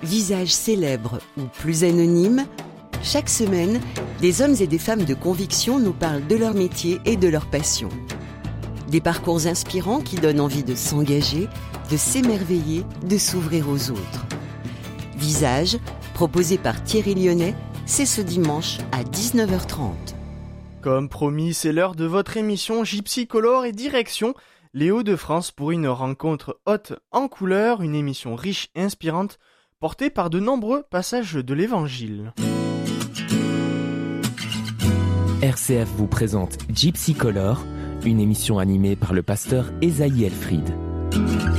Visages célèbres ou plus anonymes, chaque semaine, des hommes et des femmes de conviction nous parlent de leur métier et de leur passion. Des parcours inspirants qui donnent envie de s'engager, de s'émerveiller, de s'ouvrir aux autres. Visages, proposé par Thierry Lyonnais, c'est ce dimanche à 19h30. Comme promis, c'est l'heure de votre émission Gypsy Color et direction les Hauts-de-France pour une rencontre haute en couleurs, une émission riche et inspirante portée par de nombreux passages de l'Évangile. RCF vous présente Gypsy Color, une émission animée par le pasteur Esaïe Elfried.